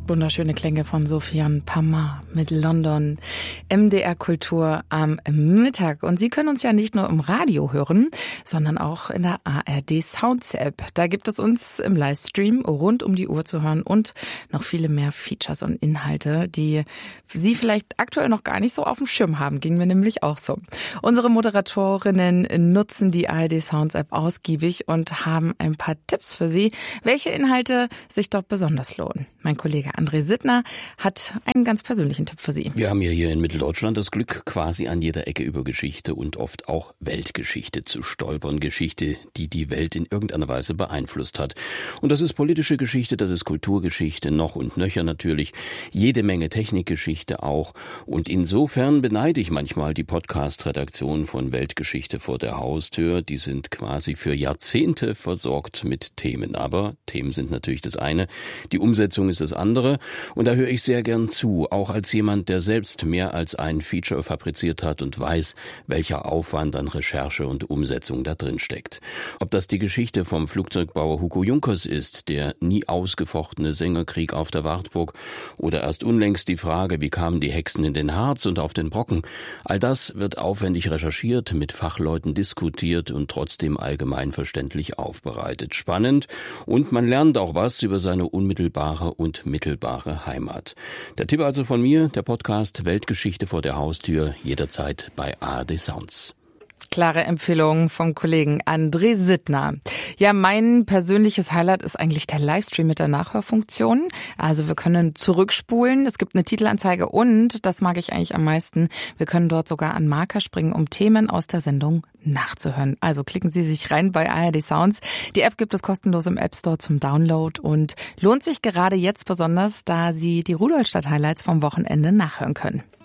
Wunderschöne Klänge von Sofian Pamar mit London. MDR Kultur am Mittag. Und Sie können uns ja nicht nur im Radio hören, sondern auch in der ARD Sounds App. Da gibt es uns im Livestream rund um die Uhr zu hören und noch viele mehr Features und Inhalte, die Sie vielleicht aktuell noch gar nicht so auf dem Schirm haben. Ging mir nämlich auch so. Unsere Moderatorinnen nutzen die ARD Sounds App ausgiebig und haben ein paar Tipps für Sie, welche Inhalte sich dort besonders lohnen. Mein Kollege André Sittner hat einen ganz persönlichen Tipp für Sie. Wir haben ja hier in Mitteldeutschland das Glück, quasi an jeder Ecke über Geschichte und oft auch Weltgeschichte zu stolpern. Geschichte, die die Welt in irgendeiner Weise beeinflusst hat. Und das ist politische Geschichte, das ist Kulturgeschichte, noch und nöcher natürlich. Jede Menge Technikgeschichte auch. Und insofern beneide ich manchmal die Podcast-Redaktion von Weltgeschichte vor der Haustür. Die sind quasi für Jahrzehnte versorgt mit Themen. Aber Themen sind natürlich das eine, die Umsetzung ist das andere. Und da höre ich sehr gern zu, auch als jemand, der selbst mehr als ein Feature fabriziert hat und weiß, welcher Aufwand an Recherche und Umsetzung da drin steckt. Ob das die Geschichte vom Flugzeugbauer Hugo Junkers ist, der nie ausgefochtene Sängerkrieg auf der Wartburg, oder erst unlängst die Frage, wie kamen die Hexen in den Harz und auf den Brocken. All das wird aufwendig recherchiert, mit Fachleuten diskutiert und trotzdem allgemein verständlich aufbereitet. Spannend, und man lernt auch was über seine unmittelbare und mittelbare Heimat. Der Tipp also von mir, der Podcast Weltgeschichte vor der Haustür, jederzeit bei ARD Sounds. Klare Empfehlung vom Kollegen André Sittner. Ja, mein persönliches Highlight ist eigentlich der Livestream mit der Nachhörfunktion. Also wir können zurückspulen, es gibt eine Titelanzeige und, das mag ich eigentlich am meisten, wir können dort sogar an Marker springen, um Themen aus der Sendung nachzuhören. Also klicken Sie sich rein bei ARD Sounds. Die App gibt es kostenlos im App Store zum Download und lohnt sich gerade jetzt besonders, da Sie die Rudolstadt-Highlights vom Wochenende nachhören können.